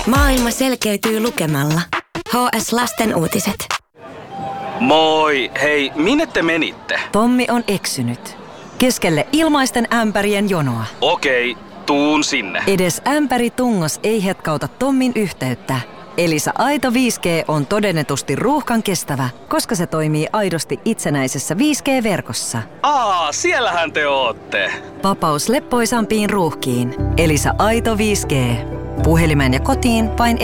Maailma selkeytyy lukemalla. HS Lasten uutiset. Moi! Hei, minne te menitte? Tommi on eksynyt. Keskelle ilmaisten ämpärien jonoa. Okei, tuun sinne. Edes ämpäri tungos ei hetkauta Tommin yhteyttä. Elisa Aito 5G on todennetusti ruuhkan kestävä, koska se toimii aidosti itsenäisessä 5G-verkossa. Siellähän te ootte. Vapaus leppoisampiin ruuhkiin. Elisa Aito 5G. Puhelimeen ja kotiin vain